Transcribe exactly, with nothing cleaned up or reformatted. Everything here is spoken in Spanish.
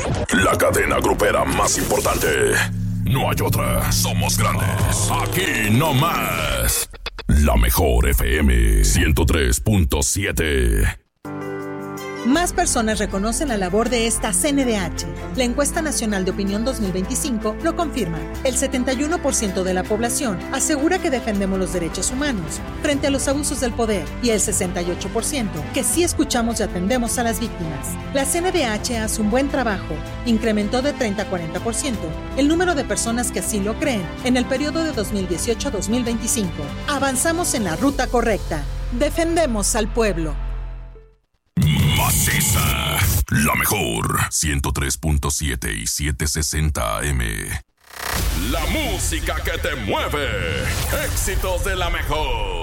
La cadena grupera más importante. No hay otra. Somos grandes. Aquí no más. La mejor F M ciento tres punto siete. Más personas reconocen la labor de esta C N D H. La encuesta nacional de opinión dos mil veinticinco lo confirma. El setenta y uno por ciento de la población asegura que defendemos los derechos humanos frente a los abusos del poder y el sesenta y ocho por ciento que sí escuchamos y atendemos a las víctimas. La C N D H hace un buen trabajo. Incrementó de treinta a cuarenta por ciento el número de personas que así lo creen en el periodo de dos mil dieciocho a dos mil veinticinco. Avanzamos en la ruta correcta. Defendemos al pueblo. Maciza, la mejor, ciento tres punto siete y setecientos sesenta A M. La música que te mueve, éxitos de la mejor.